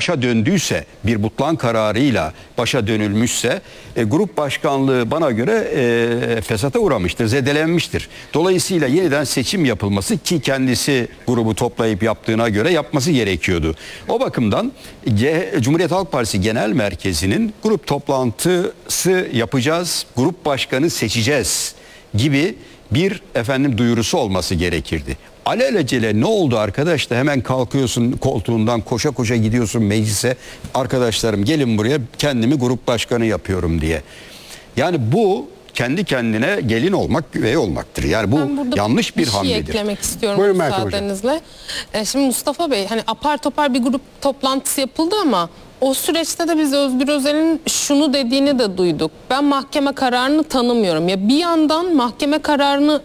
başa döndüyse, bir butlan kararıyla başa dönülmüşse grup başkanlığı bana göre fesata uğramıştır, zedelenmiştir. Dolayısıyla yeniden seçim yapılması, ki kendisi grubu toplayıp yaptığına göre yapması gerekiyordu. O bakımdan Cumhuriyet Halk Partisi Genel Merkezi'nin grup toplantısı yapacağız, grup başkanı seçeceğiz gibi bir duyurusu olması gerekirdi. Alelacele ne oldu arkadaş da hemen kalkıyorsun koltuğundan, koşa koşa gidiyorsun meclise, arkadaşlarım gelin buraya, kendimi grup başkanı yapıyorum diye. Yani bu kendi kendine gelin olmak, üvey olmaktır. Yani bu yanlış bir hamledir. Eklemek istiyorum. Buyurun müsaadenizle. Şimdi Mustafa Bey, hani apar topar bir grup toplantısı yapıldı ama o süreçte de biz Özgür Özel'in şunu dediğini de duyduk. Ben mahkeme kararını tanımıyorum. Ya bir yandan mahkeme kararını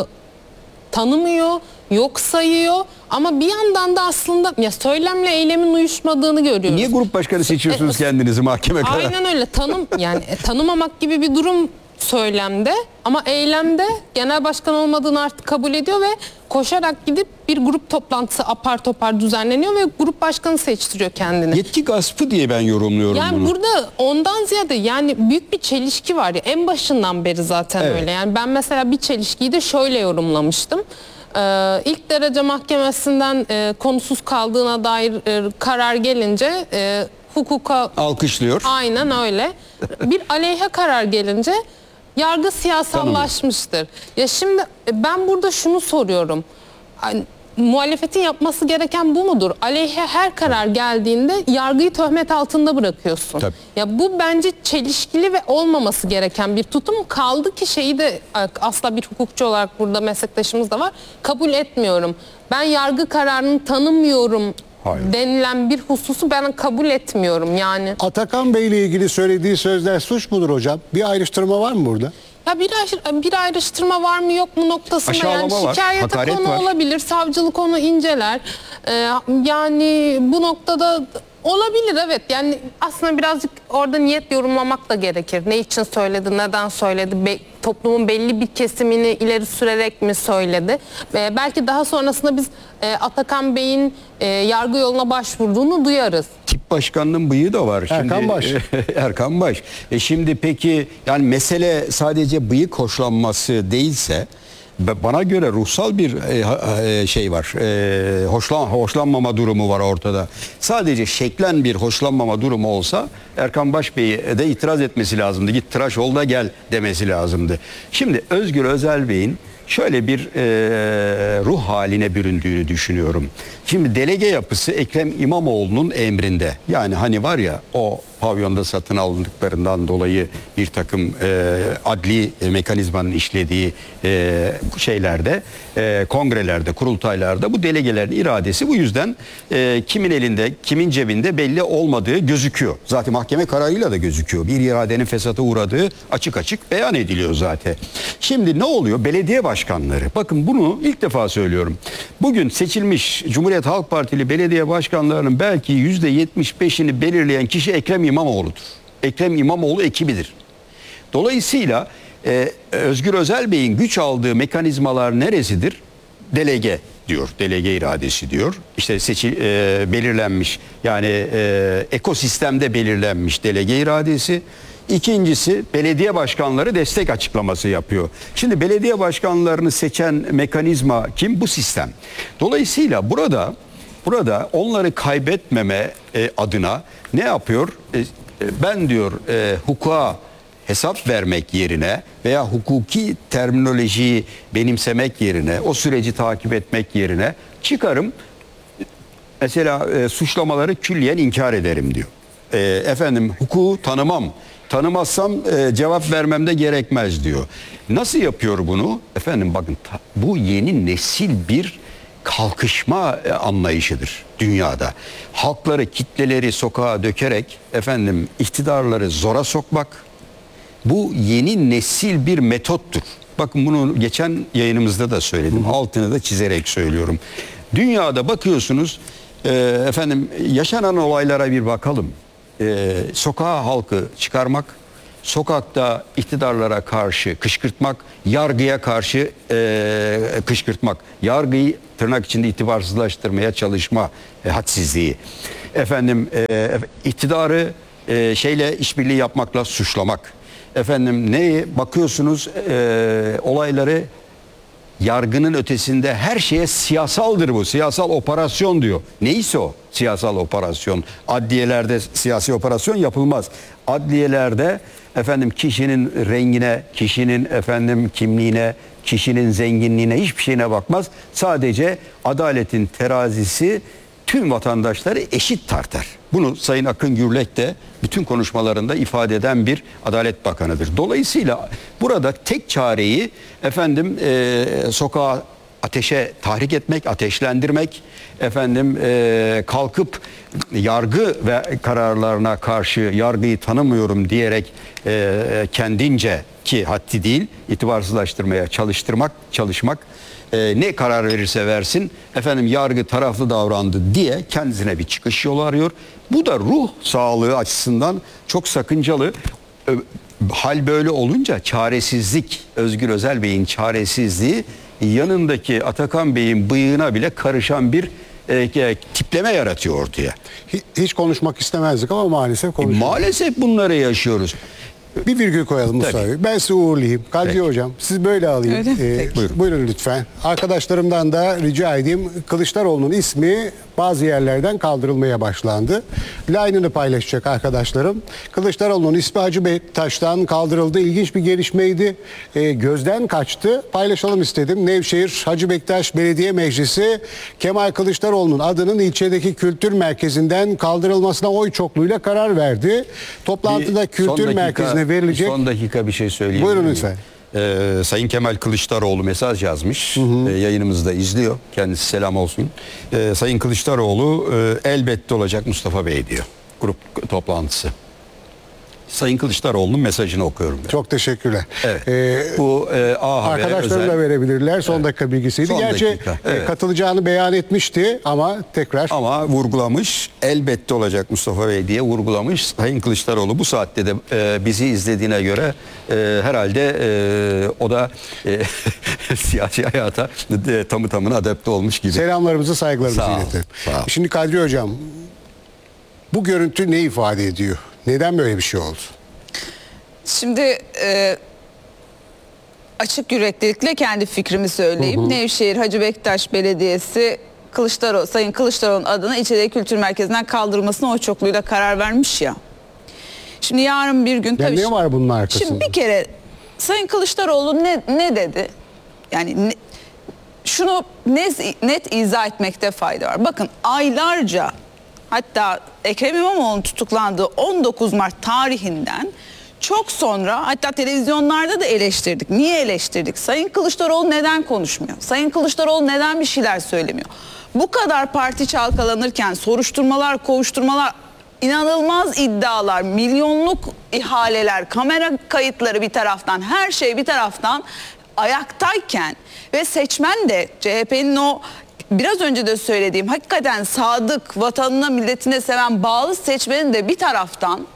tanımıyor, yok sayıyor, ama bir yandan da aslında ya söylemle eylemin uyuşmadığını görüyoruz. Niye grup başkanı seçiyorsunuz kendinizi mahkeme kararı? Aynen öyle. Tanımamak gibi bir durum söylemde, ama eylemde genel başkan olmadığını artık kabul ediyor ve koşarak gidip bir grup toplantısı apar topar düzenleniyor ve grup başkanı seçtiriyor kendini. Yetki gaspı diye ben yorumluyorum yani bunu. Burada ondan ziyade yani büyük bir çelişki var ya, en başından beri zaten öyle. Yani ben mesela bir çelişkiyi de şöyle yorumlamıştım. İlk derece mahkemesinden konusuz kaldığına dair karar gelince hukuka alkışlıyor. Aynen öyle. Bir aleyhe karar gelince yargı siyasallaşmıştır. Ya şimdi ben burada şunu soruyorum. Hani, muhalefetin yapması gereken bu mudur? Aleyhe her karar geldiğinde yargıyı töhmet altında bırakıyorsun. Tabii. Ya bu bence çelişkili ve olmaması gereken bir tutum. Kaldı ki şeyi de asla bir hukukçu olarak burada meslektaşımız da var. Kabul etmiyorum. Ben yargı kararını tanımıyorum. Hayır. Denilen bir hususu ben kabul etmiyorum yani. Atakan Bey ile ilgili söylediği sözler suç mudur hocam? Bir ayrıştırma var mı burada? Ya bir ayrıştırma var mı yok mu noktasında, aşağılama yani şikayete var, konu var. olabilir, savcılık onu inceler. Yani bu noktada olabilir, evet. Yani aslında birazcık orada niyet yorumlamak da gerekir. Ne için söyledi, neden söyledi, toplumun belli bir kesimini ileri sürerek mi söyledi? Belki daha sonrasında biz Atakan Bey'in yargı yoluna başvurduğunu duyarız. Tip başkanının bıyığı da var. Erkan Baş. Erkan Baş. Şimdi peki yani mesele sadece bıyık hoşlanması değilse, bana göre ruhsal bir şey var. Hoşlanmama durumu var ortada. Sadece şeklen bir hoşlanmama durumu olsa Erkan Baş Bey'e de itiraz etmesi lazımdı. Git tıraş ol da gel demesi lazımdı. Şimdi Özgür Özel Bey'in şöyle bir ruh haline büründüğünü düşünüyorum. Şimdi delege yapısı Ekrem İmamoğlu'nun emrinde. Yani hani var ya, o pavyonda satın alındıklarından dolayı bir takım adli mekanizmanın işlediği şeylerde, kongrelerde, kurultaylarda bu delegelerin iradesi bu yüzden kimin elinde, kimin cebinde belli olmadığı gözüküyor. Zaten mahkeme kararıyla da gözüküyor. Bir iradenin fesata uğradığı açık açık beyan ediliyor zaten. Şimdi ne oluyor? Belediye başkanları. Bakın bunu ilk defa söylüyorum. Bugün seçilmiş Cumhuriyet Halk Partili belediye başkanlarının belki %75'ini belirleyen kişi Ekrem İmamoğlu'dur. Ekrem İmamoğlu ekibidir. Dolayısıyla Özgür Özel Bey'in güç aldığı mekanizmalar neresidir? Delege diyor. Delege iradesi diyor. İşte belirlenmiş, yani ekosistemde belirlenmiş delege iradesi. İkincisi, belediye başkanları destek açıklaması yapıyor. Şimdi belediye başkanlarını seçen mekanizma kim? Bu sistem. Dolayısıyla burada onları kaybetmeme adına ne yapıyor? Ben diyor hukuka hesap vermek yerine veya hukuki terminolojiyi benimsemek yerine, o süreci takip etmek yerine çıkarım mesela suçlamaları külliyen inkar ederim diyor. Hukuku tanımam. Tanımazsam cevap vermem de gerekmez diyor. Nasıl yapıyor bunu? Bakın, bu yeni nesil bir kalkışma anlayışıdır dünyada. Halkları, kitleleri sokağa dökerek iktidarları zora sokmak, bu yeni nesil bir metottur. Bakın bunu geçen yayınımızda da söyledim. Altını da çizerek söylüyorum. Dünyada bakıyorsunuz yaşanan olaylara bir bakalım. Sokağa halkı çıkarmak, sokakta iktidarlara karşı kışkırtmak, yargıya karşı kışkırtmak, yargıyı tırnak içinde itibarsızlaştırmaya çalışma hadsizliği. iktidarı şeyle işbirliği yapmakla suçlamak. Neyi bakıyorsunuz olayları yargının ötesinde her şeye siyasaldır bu. Siyasal operasyon diyor. Neyse o siyasal operasyon. Adliyelerde siyasi operasyon yapılmaz. Adliyelerde kişinin rengine, kişinin kimliğine, kişinin zenginliğine hiçbir şeyine bakmaz. Sadece adaletin terazisi tüm vatandaşları eşit tartar. Bunu Sayın Akın Gürlek de bütün konuşmalarında ifade eden bir Adalet Bakanı'dır. Dolayısıyla burada tek çareyi sokağa ateşe tahrik etmek, ateşlendirmek, kalkıp yargı ve kararlarına karşı yargıyı tanımıyorum diyerek kendince ki haddi değil itibarsızlaştırmaya çalışmak ne karar verirse versin yargı taraflı davrandı diye kendisine bir çıkış yolu arıyor. Bu da ruh sağlığı açısından çok sakıncalı. Hal böyle olunca çaresizlik, Özgür Özel Bey'in çaresizliği yanındaki Atakan Bey'in bıyığına bile karışan bir tipleme yaratıyor ortaya. Hiç konuşmak istemezdik ama maalesef konuşuyoruz. Maalesef bunları yaşıyoruz. Bir virgül koyalım Mustafa Bey. Ben sizi uğurlayayım. Kadriye Hocam siz böyle alayım. Buyurun lütfen. Arkadaşlarımdan da rica edeyim. Kılıçdaroğlu'nun ismi bazı yerlerden kaldırılmaya başlandı. Line'ını paylaşacak arkadaşlarım. Kılıçdaroğlu'nun ismi Hacı Bektaş'tan kaldırıldı. İlginç bir gelişmeydi. Gözden kaçtı. Paylaşalım istedim. Nevşehir Hacı Bektaş Belediye Meclisi Kemal Kılıçdaroğlu'nun adının ilçedeki kültür merkezinden kaldırılmasına oy çokluğuyla karar verdi. Toplantıda kültür merkezine verilecek. Son dakika bir şey söyleyeyim. Buyurun lütfen. Sayın Kemal Kılıçdaroğlu mesaj yazmış. Yayınımızda izliyor. Kendisi selam olsun. Sayın Kılıçdaroğlu elbette olacak Mustafa Bey diyor. Grup toplantısı. Sayın Kılıçdaroğlu'nun mesajını okuyorum ben. Çok teşekkürler. Evet. Bu A Haber'e arkadaşlarım da verebilirler. Son dakika bilgisiydi. Son Gerçi dakika, katılacağını beyan etmişti ama tekrar. Ama vurgulamış, elbette olacak Mustafa Bey diye vurgulamış. Sayın Kılıçdaroğlu bu saatte de bizi izlediğine göre herhalde o da siyasi hayata tamı tamına adapte olmuş gibi. Selamlarımızı, saygılarımızı Sağ ol, iletelim. sağ ol. Şimdi Kadri Hocam, bu görüntü ne ifade ediyor? Neden böyle bir şey oldu? Şimdi açık yüreklilikle kendi fikrimi söyleyeyim. Nevşehir Hacı Bektaş Belediyesi Sayın Kılıçdaroğlu'nun adını İçeri Kültür Merkezi'nden kaldırılmasına oy çokluğuyla karar vermiş ya. Şimdi yarın bir gün tabii. Ne var bunun arkasında? Şimdi bir kere Sayın Kılıçdaroğlu ne dedi? Yani şunu net izah etmekte fayda var. Bakın aylarca, hatta Ekrem İmamoğlu'nun tutuklandığı 19 Mart tarihinden çok sonra, hatta televizyonlarda da eleştirdik. Niye eleştirdik? Sayın Kılıçdaroğlu neden konuşmuyor? Sayın Kılıçdaroğlu neden bir şeyler söylemiyor? Bu kadar parti çalkalanırken soruşturmalar, kovuşturmalar, inanılmaz iddialar, milyonluk ihaleler, kamera kayıtları bir taraftan, her şey bir taraftan ayaktayken ve seçmen de CHP'nin o biraz önce de söylediğim hakikaten sadık, vatanına, milletine seven bağlı seçmenin de bir taraftan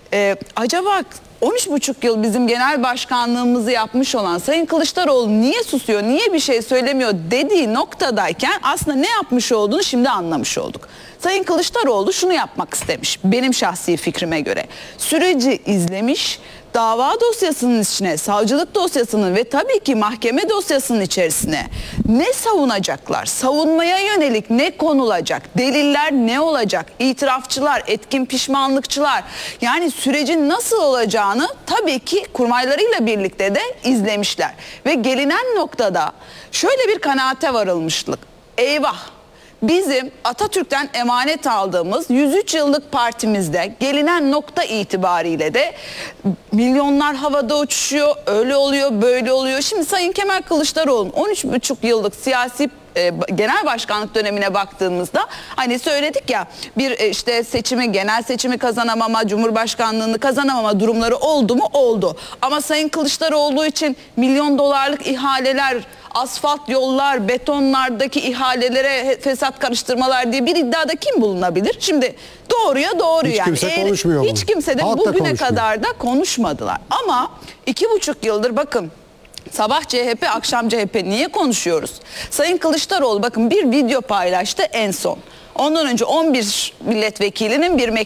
acaba 13,5 yıl bizim genel başkanlığımızı yapmış olan Sayın Kılıçdaroğlu niye susuyor, niye bir şey söylemiyor dediği noktadayken aslında ne yapmış olduğunu şimdi anlamış olduk. Sayın Kılıçdaroğlu şunu yapmak istemiş benim şahsi fikrime göre. Süreci izlemiş, dava dosyasının içine, savcılık dosyasının ve tabii ki mahkeme dosyasının içerisine ne savunacaklar, savunmaya yönelik ne konulacak, deliller ne olacak, itirafçılar, etkin pişmanlıkçılar, yani sürecin nasıl olacağını tabii ki kurmaylarıyla birlikte de izlemişler. Ve gelinen noktada şöyle bir kanaate varılmışlık. Eyvah! Bizim Atatürk'ten emanet aldığımız 103 yıllık partimizde gelinen nokta itibariyle de milyonlar havada uçuşuyor, öyle oluyor, böyle oluyor. Şimdi Sayın Kemal Kılıçdaroğlu'nun 13,5 yıllık siyasi genel başkanlık dönemine baktığımızda hani söyledik ya bir işte genel seçimi kazanamama, cumhurbaşkanlığını kazanamama durumları oldu mu? Oldu. Ama Sayın Kılıçdaroğlu için milyon dolarlık ihaleler, asfalt yollar, betonlardaki ihalelere fesat karıştırmalar diye bir iddiada kim bulunabilir? Şimdi doğruya doğru hiç yani. Kimse konuşmuyor hiç kimse de Halk da bugüne konuşmuyor. kadar da konuşmadılar. Ama 2,5 yıldır bakın. Sabah CHP, akşam CHP niye konuşuyoruz? Sayın Kılıçdaroğlu bakın bir video paylaştı en son. Ondan önce 11 milletvekilinin bir